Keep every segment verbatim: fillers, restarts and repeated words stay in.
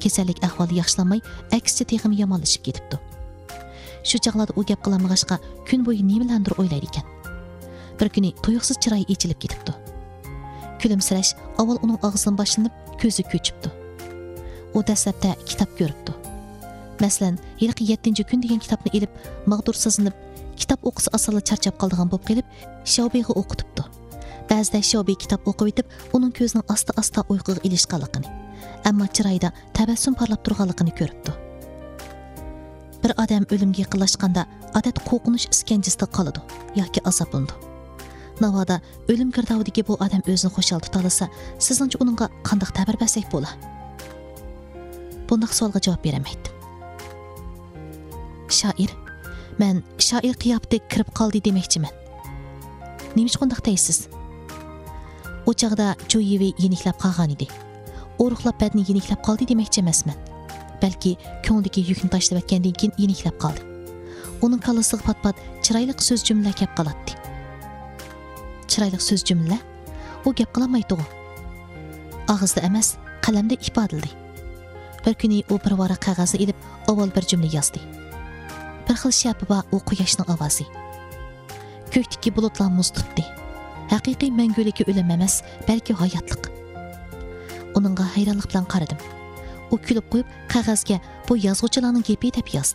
kasallik ahvoli yaxshilanmay, aksicha texmi yomonlashib ketibdi. Shu chaqlarda u gap qilmag'achqa kun bo'yi nimalardir o'ylaydi ekan. Bir kuni tuyuqsiz chiroyi echilib ketibdi. Kulimsirash avval uning og'zidan boshlanib, ko'zi ko'chibdi. U dastlabda kitob ko'ribdi. Masalan, yilqi yettinchi kun degan kitobni elib, mag'dur sizinib, kitob o'qisa asalla charchab qoldigan bo'lib qilib, Shobeyga o'qitibdi. Ba'zida Shobey kitob o'qib etib, uning ko'zining asta-asta uyquga ilishganligini, ammo chiroyida tabassum parlab turganligini ko'ribdi. Bir odam o'limga yaqinlashganda odat qo'rqinish iskanjasida qoladi yoki azoblanadi. Navoda o'lim girdovdagi bu odam o'zini xo'shal tuta olsa, sizningcha uningga qanday ta'bir bersak bo'lar? Bunday savolga javob beramaydim. Shoir, men shoir qiyofatga kirib qoldi demoqchiman. Nima shunday deysiz? O chaqda Joyevi yeniklab qolgan edi. O'ruqlab badni yeniklab qoldi demoqchi emasman. Balki ko'nglidagi yukni tashlab o'tgandan keyin yeniklab qoldi. Uning kalasiga pat-pat chiroyli so'z jumla kelib qoladi. Chiroyli so'z jumla? U gap qilmaydi. Og'izda emas, qalamda ifodaladi. Bir kuni u bir varaq qog'ozni ilib, avval bir jumla yozdi. Bir xil shabi va u quyoshning ovozi. Ko'kdagi bulutlar muz tutdi. Haqiqiy mangulikka o'lim emas, balki hayotlik. Uningga hayronlik bilan qaradim. U kulib qo'yib, qog'ozga bu yozuvchilarning gapi deb yozdi.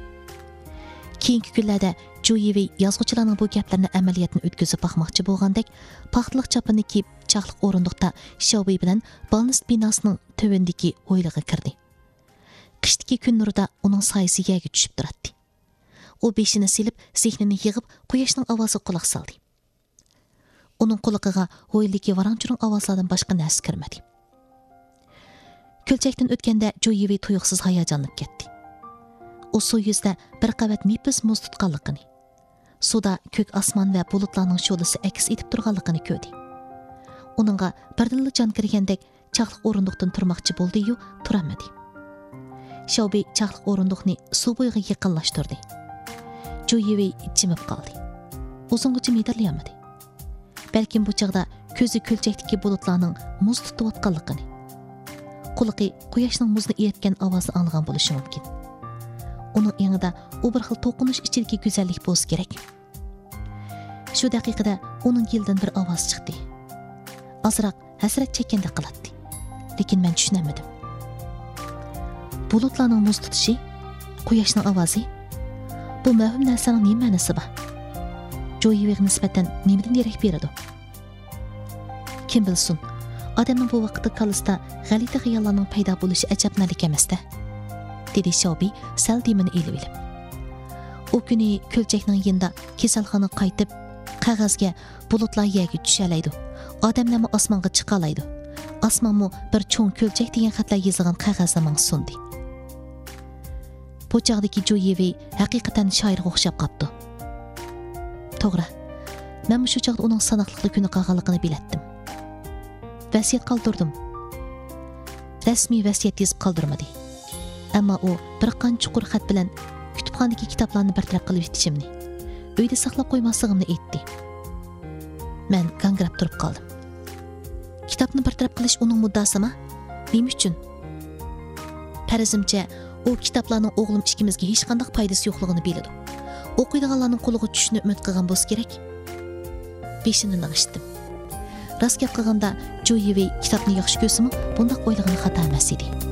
Keyingi kunlarda Joyevi yozuvchilarning bu gaplarini amaliyotni o'tkazib boqmoqchi bo'lgandek, paxtliq chopini kiyib, chaqliq o'rindiqda Shobey bilan Balnist binosining tövindagi o'ylig'iga kirdi. Qishdagi kun nurida uning soyasi yerga tushib turadi. U beshini silib, zehnini yig'ib, quyoshning ovoziga quloq soldi. Uning quloqiga o'yildagi varangchining ovozlaridan boshqa narsa kirmadi. Ko'lchakdan o'tganda Joyevi tuyuqsiz hayajonlanib ketdi. U suv yuzida bir qavat mipis muz tutganligini, suvda ko'k osmon va bulutlarning sho'lisi aks etib turganligini ko'rdi. Uningga birdinli jon kirgandek chaqliq o'rindiqdan turmoqchi bo'ldi-yu, turolmadi. Shobey chaqliq o'rindiqni suv bo'yiga yaqinlashtirdi. Joyevi jimib qoldi. Uzungacha medarlayolmadi. Balkim bu chaqda ko'zi ko'lchakdagi bulutlarning muz tutayotganligini, quloqi quyoshning muzni eritgan ovozni anglagan bo'lishi mumkin. Uning yonida u bir xil to'qinish ichidagi go'zallik bo'lsa kerak. Shu daqiqada uning yildan bir ovoz chiqdi. Azroq hasrat chekkandek qiladi. Lekin men tushunamadim. Bulutlarning muz tutishi, quyoshning ovozi, bu muhim narsaning nima ma'nosi bor? Joyeviga nisbatan nimadan derak beradi? Kim bilsin, odamning bu vaqtda kalasida g'alati xayollarning paydo bo'lishi ajabnalik emas-da, dedi Shobey sal demini elib elib. U kuni ko'lchakning yinda kasalxona qaytib, qog'ozga bulutlar yerga tushalaydi. Odamlarmi osmonga chiqa oladi. Osmonmi bir cho'ng ko'lchak degan xatlar yozilgan qog'ozni menga sundi. Bu chaqdagi Joyevi haqiqatan shoirga o'xshab qopti. To'g'ri. Men shu chaqda uning sanoqli kuni qolganligini bilatdim. Vasiyat qoldirdim. Rasmiy vasiyat yozib qoldirmadi. Ammo u bir qancha chuqur xat bilan kutubxonadagi kitoblarni bartaraf qilib yetishimni, uyda saqlab qo'ymasligimni aytdi. Men gangrab turib qoldim. Kitobni bartaraf qilish uning muddasimi? Nima uchun? Farzimcha, u kitoblarning o'g'lim ikkimizga hech qanday foydasi yo'qligini biladi. O'qiydiganlarning qo'liga tushishni umid qilgan bo'lsa kerak. Beshini lag'ishdim. Rost gap qilganda Joyevi kitobni yaxshi ko'rsimi, bunday o'ylagan xato emas edi.